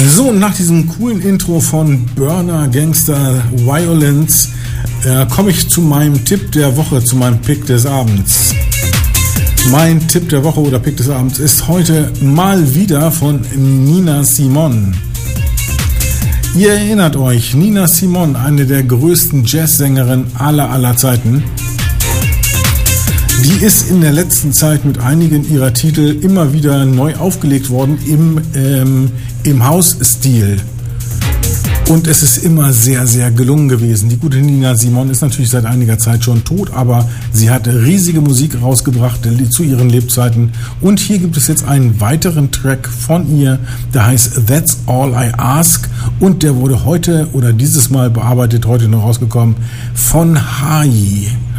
So, nach diesem coolen Intro von Burner Gangster Violence komme ich zu meinem Tipp der Woche, zu meinem Pick des Abends. Mein Tipp der Woche oder Pick des Abends ist heute mal wieder von Nina Simone. Ihr erinnert euch, Nina Simone, eine der größten Jazzsängerinnen aller Zeiten. Die ist in der letzten Zeit mit einigen ihrer Titel immer wieder neu aufgelegt worden im House-Stil. Und es ist immer sehr, sehr gelungen gewesen. Die gute Nina Simone ist natürlich seit einiger Zeit schon tot, aber sie hat riesige Musik rausgebracht zu ihren Lebzeiten. Und hier gibt es jetzt einen weiteren Track von ihr, der heißt That's All I Ask. Und der wurde heute oder dieses Mal bearbeitet, heute noch rausgekommen, von Hai.